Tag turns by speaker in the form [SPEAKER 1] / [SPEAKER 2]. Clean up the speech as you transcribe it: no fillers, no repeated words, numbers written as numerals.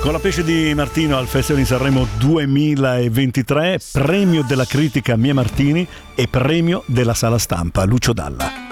[SPEAKER 1] Con la pesce di Martino al Festival di Sanremo 2023, premio della critica Mia Martini e premio della sala stampa Lucio Dalla.